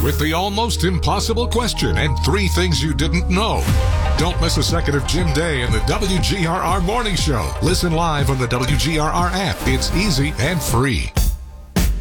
with the almost impossible question and 3 things you didn't know. Don't miss a second of Jim Day in the WGRR Morning Show. Listen live on the WGRR app. It's easy and free.